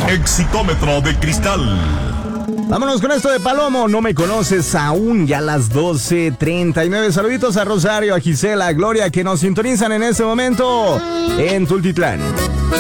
Exitómetro de cristal. Vámonos con esto de Palomo, no me conoces aún, ya a las 12:39. Saluditos a Rosario, a Gisela, a Gloria, que nos sintonizan en este momento en Tultitlán.